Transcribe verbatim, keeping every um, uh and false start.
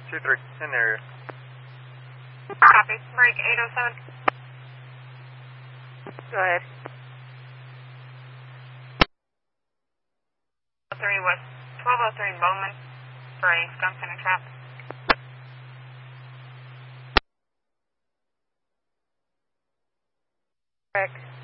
two three, in the area. Copy. Break eight oh seven. Go ahead. three West, twelve oh three Bowman for a skunk in a trap. Correct.